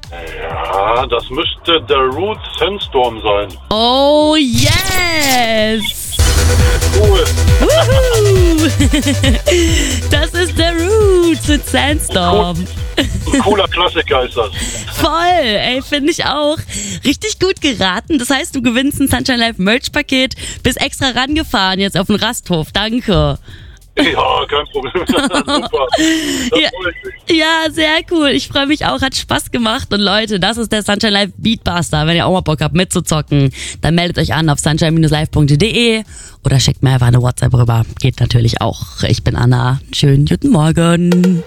Ja, das müsste der Root Sandstorm sein. Oh, yes! Cool. Woohoo! Das ist der Roots mit Sandstorm. Ein cooler Klassiker ist das. Voll, ey, finde ich auch. Richtig gut geraten. Das heißt, du gewinnst ein Sunshine Live Merch-Paket, bist extra rangefahren jetzt auf den Rasthof. Danke. Ja, kein Problem. Super. Das Ja. freut mich. Ja, sehr cool. Ich freue mich auch. Hat Spaß gemacht. Und Leute, das ist der Sunshine Live Beatbuster. Wenn ihr auch mal Bock habt mitzuzocken, dann meldet euch an auf sunshine-live.de oder schickt mir einfach eine WhatsApp rüber. Geht natürlich auch. Ich bin Anna. Schönen guten Morgen.